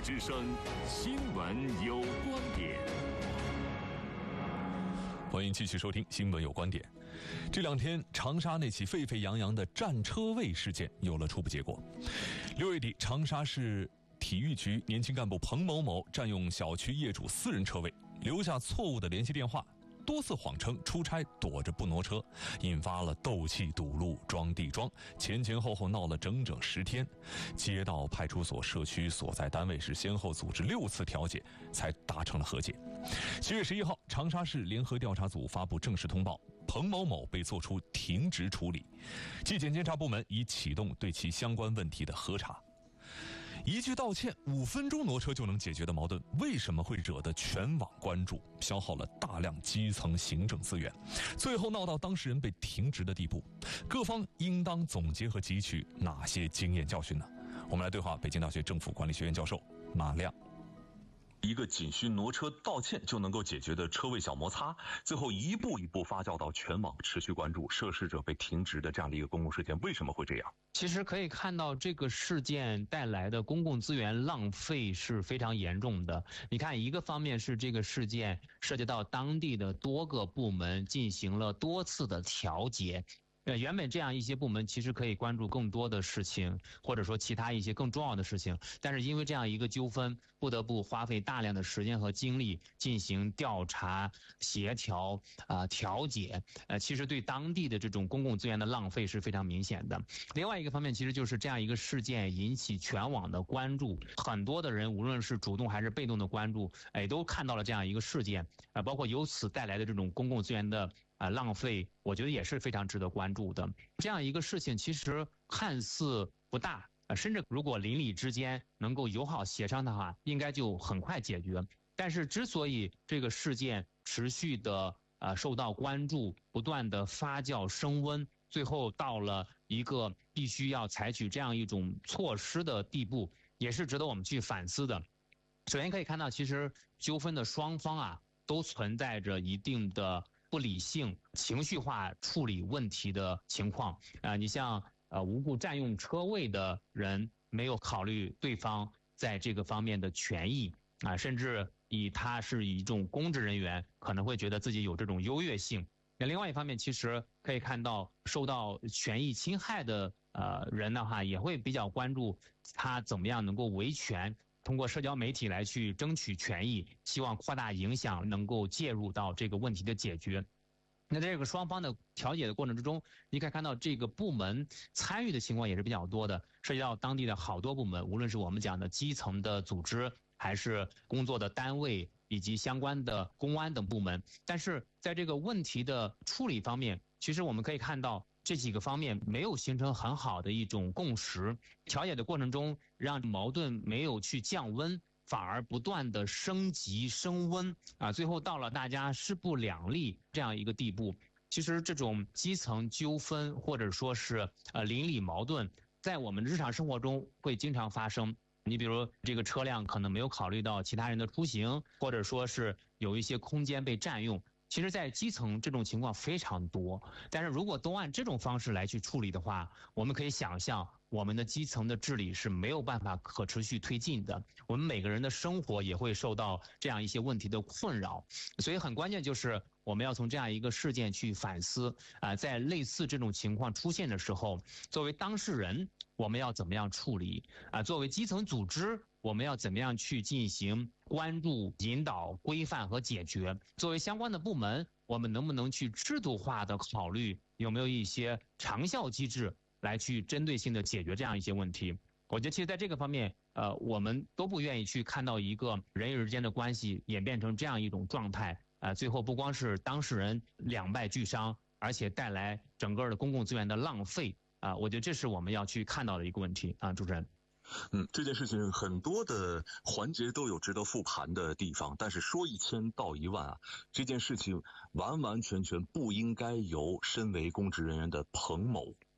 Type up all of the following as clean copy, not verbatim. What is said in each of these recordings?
之声新闻有观点， 欢迎继续收听新闻有观点。这两天长沙那起沸沸扬扬的占车位事件有了初步结果。6月底，长沙市体育局年轻干部彭某某占用小区业主私人车位，留下错误的联系电话，多次谎称出差躲着不挪车，引发了斗气堵路装地桩，前后后闹了整整10天。街道、派出所、社区所在单位是先后组织6次调解，才达成了和解。7月11号，长沙市联合调查组发布正式通报，彭某某被作出停职处理，纪检监察部门已启动对其相关问题的核查。一句道歉5分钟挪车就能解决的矛盾，为什么会惹得全网关注，消耗了大量基层行政资源，最后闹到当事人被停职的地步？各方应当总结和汲取哪些经验教训呢？我们来对话北京大学政府管理学院教授马亮。一个仅需挪车道歉就能够解决的车位小摩擦，最后一步一步发酵到全网持续关注涉事者被停职的这样的一个公共事件，为什么会这样？ 其实可以看到，这个事件带来的公共资源浪费是非常严重的。你看，一个方面是这个事件涉及到当地的多个部门进行了多次的调解。原本这样一些部门其实可以关注更多的事情，或者说其他一些更重要的事情，但是因为这样一个纠纷，不得不花费大量的时间和精力进行调查、协调、调解。其实对当地的这种公共资源的浪费是非常明显的。另外一个方面，其实就是这样一个事件引起全网的关注，很多的人无论是主动还是被动的关注，都看到了这样一个事件，包括由此带来的这种公共资源的浪费，我觉得也是非常值得关注的。这样一个事情其实看似不大，甚至如果邻里之间能够友好协商的话，应该就很快解决。但是之所以这个事件持续的受到关注，不断的发酵升温，最后到了一个必须要采取这样一种措施的地步，也是值得我们去反思的。首先可以看到，其实纠纷的双方都存在着一定的不理性、情绪化处理问题的情况。你像无故占用车位的人，没有考虑对方在这个方面的权益甚至他是一种公职人员，可能会觉得自己有这种优越性。那另外一方面，其实可以看到受到权益侵害的人的话，也会比较关注他怎么样能够维权，通过社交媒体来去争取权益，希望扩大影响，能够介入到这个问题的解决。那在这个双方的调解的过程之中，你可以看到这个部门参与的情况也是比较多的，涉及到当地的好多部门，无论是我们讲的基层的组织，还是工作的单位，以及相关的公安等部门。但是在这个问题的处理方面，其实我们可以看到这几个方面没有形成很好的一种共识，调解的过程中让矛盾没有去降温，反而不断的升级升温最后到了大家势不两立这样一个地步。其实这种基层纠纷或者说是邻里矛盾，在我们日常生活中会经常发生。你比如这个车辆可能没有考虑到其他人的出行，或者说是有一些空间被占用，其实在基层这种情况非常多。但是如果都按这种方式来去处理的话，我们可以想象我们的基层的治理是没有办法可持续推进的，我们每个人的生活也会受到这样一些问题的困扰。所以很关键就是我们要从这样一个事件去反思在类似这种情况出现的时候，作为当事人我们要怎么样处理作为基层组织我们要怎么样去进行关注、引导、规范和解决，作为相关的部门我们能不能去制度化的考虑有没有一些长效机制来去针对性的解决这样一些问题。我觉得其实在这个方面我们都不愿意去看到一个人与人之间的关系演变成这样一种状态最后不光是当事人两败俱伤，而且带来整个的公共资源的浪费我觉得这是我们要去看到的一个问题主持人。 这件事情很多的环节都有值得复盘的地方，但是说1000道1万这件事情完完全全不应该由身为公职人员的彭某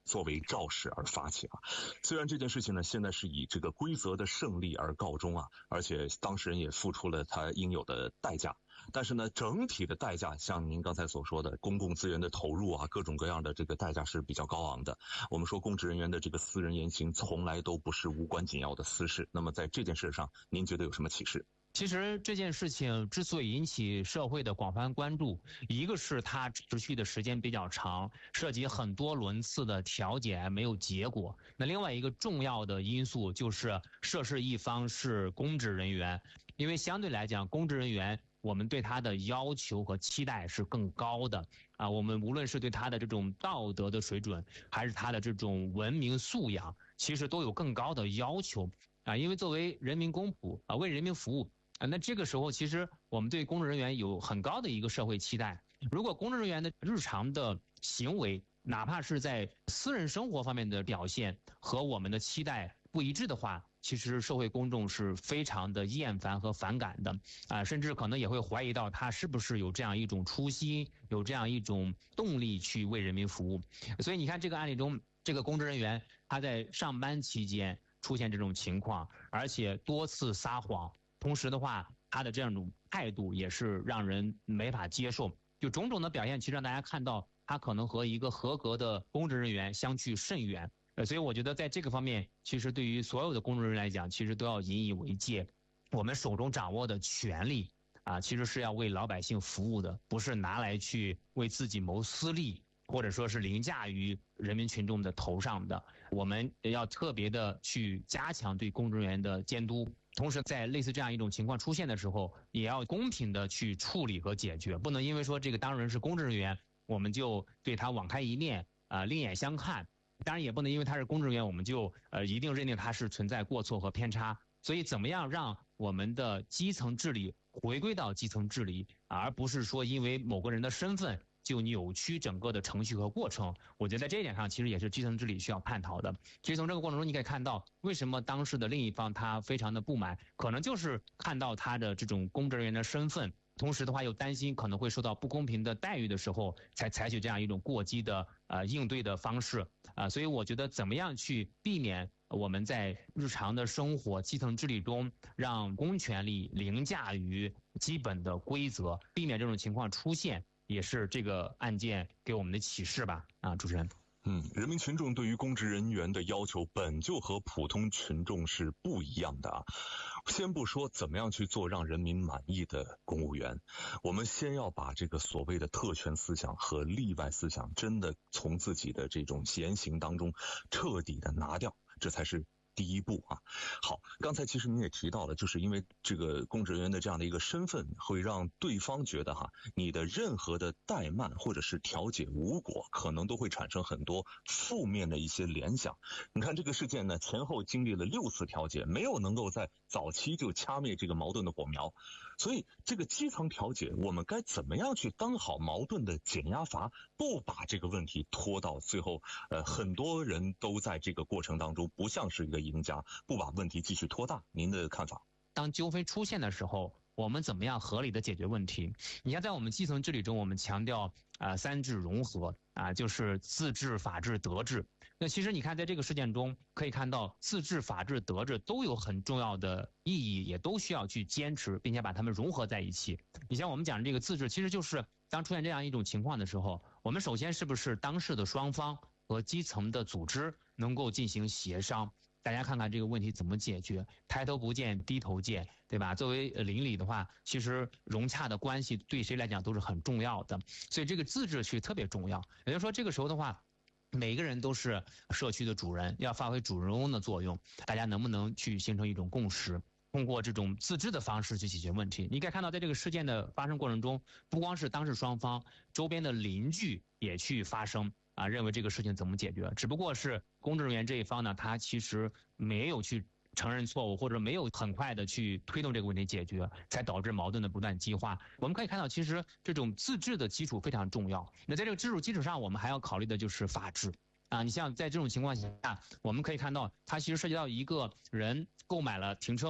作为肇事而发起啊。虽然这件事情呢，现在是以这个规则的胜利而告终啊，而且当事人也付出了他应有的代价。但是呢，整体的代价，像您刚才所说的，公共资源的投入啊，各种各样的这个代价是比较高昂的。我们说公职人员的这个私人言行，从来都不是无关紧要的私事。那么在这件事上，您觉得有什么启示？ 其实这件事情之所以引起社会的广泛关注，一个是它持续的时间比较长，涉及很多轮次的调解没有结果。那另外一个重要的因素就是涉事一方是公职人员，因为相对来讲，公职人员我们对他的要求和期待是更高的啊。我们无论是对他的这种道德的水准，还是他的这种文明素养，其实都有更高的要求啊。因为作为人民公仆啊，为人民服务。那这个时候，其实我们对公职人员有很高的一个社会期待。如果公职人员的日常的行为，哪怕是在私人生活方面的表现和我们的期待不一致的话，其实社会公众是非常的厌烦和反感的啊，甚至可能也会怀疑到他是不是有这样一种初心，有这样一种动力去为人民服务。所以你看这个案例中，这个公职人员他在上班期间出现这种情况，而且多次撒谎。同时的话，他的这样一种态度也是让人没法接受。就种种的表现，其实让大家看到他可能和一个合格的公职人员相去甚远。所以我觉得在这个方面，其实对于所有的公职人员来讲，其实都要引以为戒。我们手中掌握的权利啊，其实是要为老百姓服务的，不是拿来去为自己谋私利，或者说是凌驾于人民群众的头上的。我们要特别的去加强对公职人员的监督。同时，在类似这样一种情况出现的时候，也要公平的去处理和解决，不能因为说这个当事人是公职人员，我们就对他网开一面，另眼相看。当然，也不能因为他是公职人员，我们就一定认定他是存在过错和偏差。所以，怎么样让我们的基层治理回归到基层治理，而不是说因为某个人的身份就扭曲整个的程序和过程。我觉得在这一点上，其实也是基层治理需要探讨的。其实从这个过程中，你可以看到，为什么当事的另一方他非常的不满，可能就是看到他的这种公职人员的身份，同时的话又担心可能会受到不公平的待遇的时候，才采取这样一种过激的应对的方式啊。所以我觉得怎么样去避免我们在日常的生活基层治理中让公权力凌驾于基本的规则，避免这种情况出现，也是这个案件给我们的启示吧。啊，主持人。 人民群众对于公职人员的要求本就和普通群众是不一样的啊。先不说怎么样去做让人民满意的公务员，我们先要把这个所谓的特权思想和例外思想真的从自己的这种言行当中彻底的拿掉，这才是第一步啊。好，刚才其实您也提到了，就是因为这个公职人员的这样的一个身份，会让对方觉得你的任何的怠慢或者是调解无果，可能都会产生很多负面的一些联想。你看这个事件呢，前后经历了6次调解，没有能够在早期就掐灭这个矛盾的火苗。所以这个基层调解，我们该怎么样去当好矛盾的减压阀，不把这个问题拖到最后，很多人都在这个过程当中不像是一个赢家，不把问题继续拖大。您的看法？ 当纠纷出现的时候，我们怎么样合理的解决问题？你看，在我们基层治理中，我们强调3治融合啊，就是自治、法治、德治。那其实你看，在这个事件中可以看到，自治、法治、德治都有很重要的意义，也都需要去坚持，并且把它们融合在一起。你像我们讲的这个自治，其实就是当出现这样一种情况的时候，我们首先是不是当事的双方和基层的组织能够进行协商？大家看看这个问题怎么解决，抬头不见低头见，对吧？作为邻里的话，其实融洽的关系对谁来讲都是很重要的，所以这个自治是特别重要。也就是说，这个时候的话，每个人都是社区的主人，要发挥主人翁的作用。大家能不能去形成一种共识，通过这种自治的方式去解决问题？你可以看到，在这个事件的发生过程中，不光是当事双方，周边的邻居也去发声。认为这个事情怎么解决？只不过是公职人员这一方呢，他其实没有去承认错误，或者没有很快的去推动这个问题解决，才导致矛盾的不断激化。我们可以看到，其实这种自治的基础非常重要。那在这个基础上，我们还要考虑的就是法治啊。你像在这种情况下，我们可以看到，它其实涉及到一个人购买了停车位。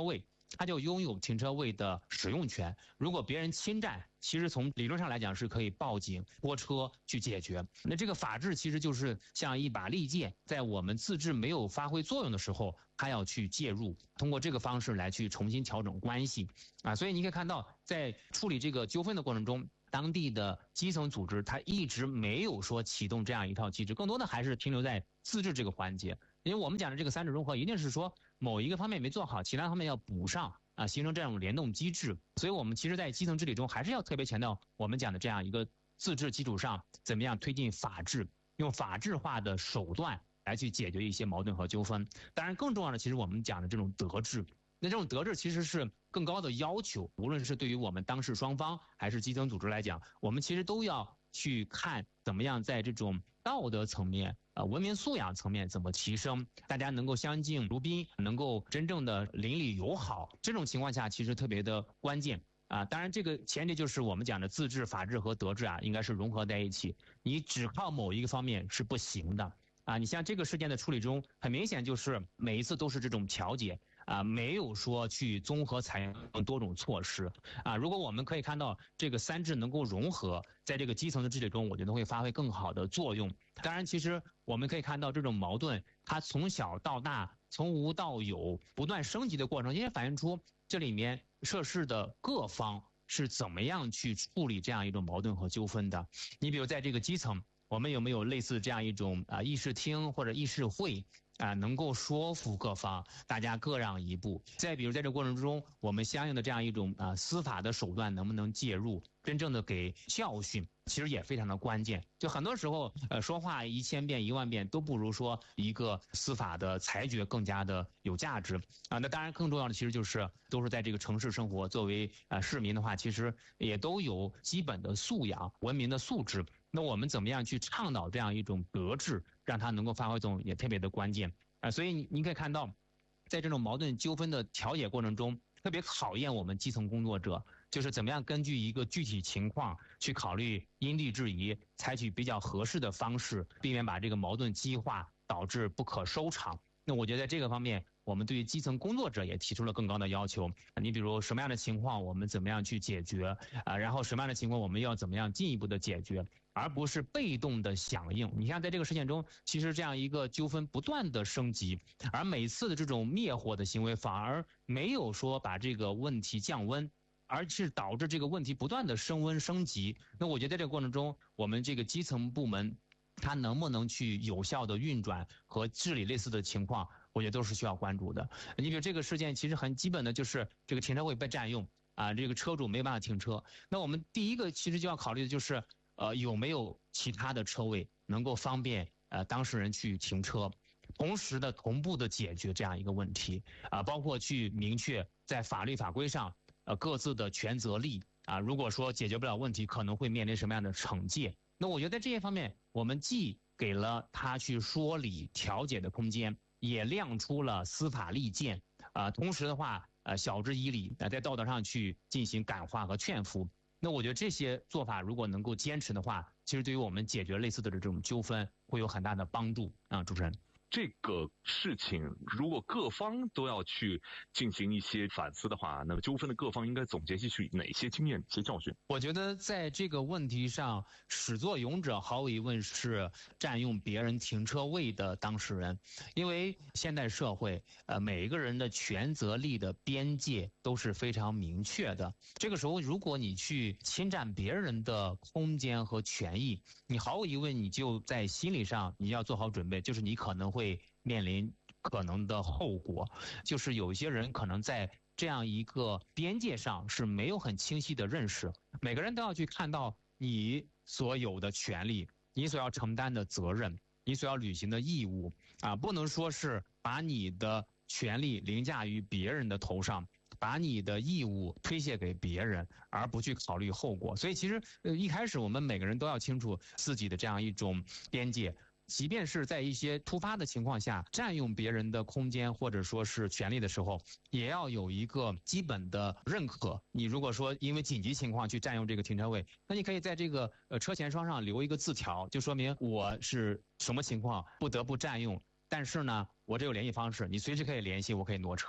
他就拥有停车位的使用权。如果别人侵占，其实从理论上来讲是可以报警拨车去解决。那这个法治其实就是像一把利剑，在我们自治没有发挥作用的时候，他要去介入，通过这个方式来去重新调整关系啊。所以你可以看到，在处理这个纠纷的过程中，当地的基层组织它一直没有说启动这样一套机制，更多的还是停留在自治这个环节。因为我们讲的这个三者融合，一定是说某一个方面没做好，其他方面要补上啊，形成这种联动机制。所以我们其实在基层治理中还是要特别强调我们讲的这样一个自治基础上，怎么样推进法治，用法治化的手段来去解决一些矛盾和纠纷。当然更重要的，其实我们讲的这种德治，那这种德治其实是更高的要求，无论是对于我们当事双方还是基层组织来讲，我们其实都要去看怎么样在这种道德层面文明素养层面怎么提升，大家能够相敬如宾，能够真正的邻里友好，这种情况下其实特别的关键啊。当然这个前提就是我们讲的自治、法治和德治啊，应该是融合在一起，你只靠某一个方面是不行的啊。你像这个事件的处理中，很明显就是每一次都是这种调解啊，没有说去综合采用多种措施啊。如果我们可以看到这个三治能够融合，在这个基层的治理中，我觉得会发挥更好的作用。当然，其实我们可以看到这种矛盾，它从小到大，从无到有，不断升级的过程，也反映出这里面涉事的各方是怎么样去处理这样一种矛盾和纠纷的。你比如在这个基层，我们有没有类似这样一种议事厅或者议事会？能够说服各方，大家各让一步。再比如在这个过程中，我们相应的这样一种司法的手段能不能介入，真正的给教训，其实也非常的关键。就很多时候，说话1000遍10000遍都不如说一个司法的裁决更加的有价值啊。那当然更重要的其实就是都是在这个城市生活，作为市民的话，其实也都有基本的素养、文明的素质。那我们怎么样去倡导这样一种德治，让它能够发挥作用，也特别的关键啊。所以您可以看到，在这种矛盾纠纷的调解过程中，特别考验我们基层工作者，就是怎么样根据一个具体情况去考虑因地制宜，采取比较合适的方式，避免把这个矛盾激化，导致不可收场。那我觉得在这个方面，我们对于基层工作者也提出了更高的要求。你比如什么样的情况，我们怎么样去解决啊？然后什么样的情况，我们要怎么样进一步的解决，而不是被动的响应。你看，在这个事件中，其实这样一个纠纷不断的升级，而每次的这种灭火的行为反而没有说把这个问题降温，而是导致这个问题不断的升温升级。那我觉得在这个过程中，我们这个基层部门，它能不能去有效的运转和治理类似的情况，我觉得都是需要关注的。你比如这个事件其实很基本的就是这个停车位被占用啊，这个车主没办法停车。那我们第一个其实就要考虑的就是有没有其他的车位能够方便当事人去停车，同时的同步的解决这样一个问题啊，包括去明确在法律法规上各自的权责利啊，如果说解决不了问题，可能会面临什么样的惩戒。那我觉得在这些方面，我们既给了他去说理调解的空间，也亮出了司法利剑啊，同时的话晓之以理在道德上去进行感化和劝服。那我觉得这些做法如果能够坚持的话，其实对于我们解决类似的这种纠纷会有很大的帮助啊。主持人， 这个事情如果各方都要去进行一些反思的话，那么纠纷的各方应该总结吸取哪些经验、哪些教训？ 我觉得在这个问题上，始作俑者毫无疑问是占用别人停车位的当事人，因为现代社会每一个人的权责利的边界都是非常明确的。这个时候如果你去侵占别人的空间和权益，你毫无疑问你就在心理上你要做好准备，就是你可能会面临可能的后果，就是有一些人可能在这样一个边界上是没有很清晰的认识。每个人都要去看到你所有的权利，你所要承担的责任，你所要履行的义务啊，不能说是把你的权利凌驾于别人的头上，把你的义务推卸给别人，而不去考虑后果。所以其实一开始我们每个人都要清楚自己的这样一种边界，即便是在一些突发的情况下占用别人的空间或者说是权利的时候，也要有一个基本的认可。你如果说因为紧急情况去占用这个停车位，那你可以在这个车前窗上留一个字条，就说明我是什么情况不得不占用，但是呢我这有联系方式，你随时可以联系，我可以挪车。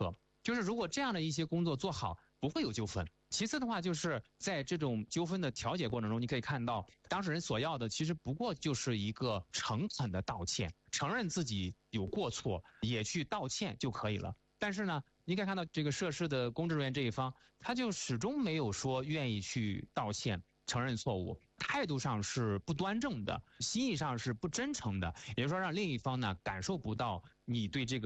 就是如果这样的一些工作做好，不会有纠纷。其次的话，就是在这种纠纷的调解过程中，你可以看到当事人所要的其实不过就是一个诚恳的道歉，承认自己有过错，也去道歉就可以了。但是呢，你可以看到这个涉事的公职人员这一方，他就始终没有说愿意去道歉、承认错误，态度上是不端正的，心意上是不真诚的，也就是说让另一方呢感受不到你对这个